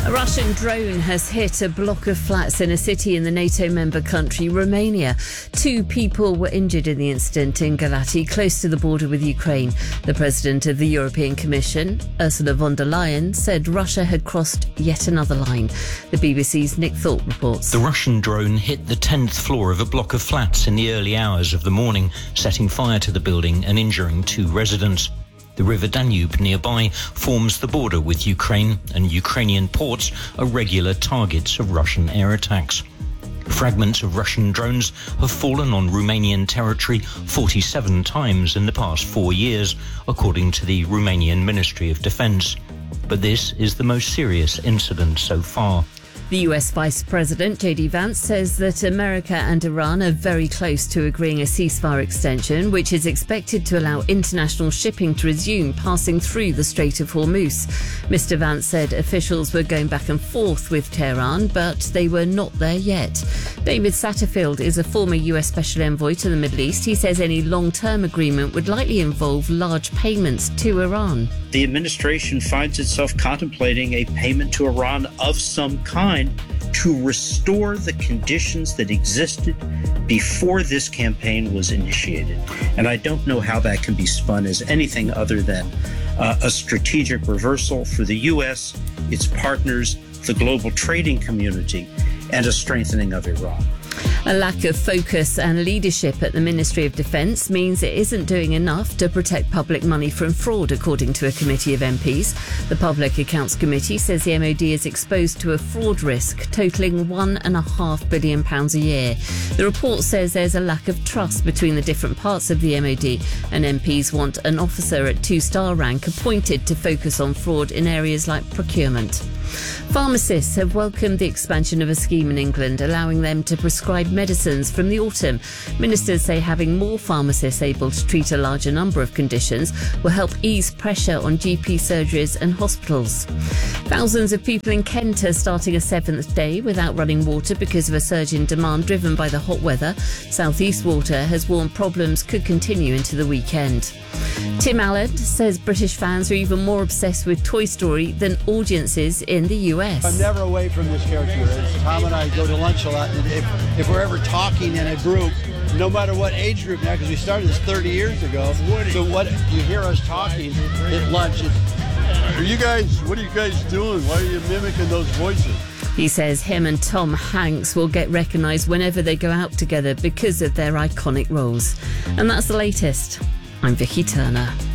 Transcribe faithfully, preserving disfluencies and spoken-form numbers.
A Russian drone has hit a block of flats in a city in the NATO member country, Romania. Two people were injured in the incident in Galati, close to the border with Ukraine. The president of the European Commission, Ursula von der Leyen, said Russia had crossed yet another line. The B B C's Nick Thorpe reports. The Russian drone hit the tenth floor of a block of flats in the early hours of the morning, setting fire to the building and injuring two residents. The River Danube nearby forms the border with Ukraine, and Ukrainian ports are regular targets of Russian air attacks. Fragments of Russian drones have fallen on Romanian territory forty-seven times in the past four years, according to the Romanian Ministry of Defence. But this is the most serious incident so far. The U S Vice President, J D Vance, says that America and Iran are very close to agreeing a ceasefire extension, which is expected to allow international shipping to resume passing through the Strait of Hormuz. Mister Vance said officials were going back and forth with Tehran, but they were not there yet. David Satterfield is a former U S Special Envoy to the Middle East. He says any long-term agreement would likely involve large payments to Iran. The administration finds itself contemplating a payment to Iran of some kind to restore the conditions that existed before this campaign was initiated. And I don't know how that can be spun as anything other than uh, a strategic reversal for the U S, its partners, the global trading community, and a strengthening of Iran. A lack of focus and leadership at the Ministry of Defence means it isn't doing enough to protect public money from fraud, according to a committee of M Ps. The Public Accounts Committee says the M O D is exposed to a fraud risk totalling one and a half billion pounds a year. The report says there's a lack of trust between the different parts of the M O D, and M Ps want an officer at two-star rank appointed to focus on fraud in areas like procurement. Pharmacists have welcomed the expansion of a scheme in England, allowing them to prescribe medicines from the autumn. Ministers say having more pharmacists able to treat a larger number of conditions will help ease pressure on G P surgeries and hospitals. Thousands of people in Kent are starting a seventh day without running water because of a surge in demand driven by the hot weather. South East Water has warned problems could continue into the weekend. Tim Allen says British fans are even more obsessed with Toy Story than audiences in the U S. I'm never away from this character. It's Tom and I go to lunch a lot, and if, if we're ever talking in a group, no matter what age group now, because we started this thirty years ago, so what you hear us talking at lunch, it's, are you guys, what are you guys doing? Why are you mimicking those voices? He says him and Tom Hanks will get recognised whenever they go out together because of their iconic roles. And that's the latest. I'm Vicky Turner.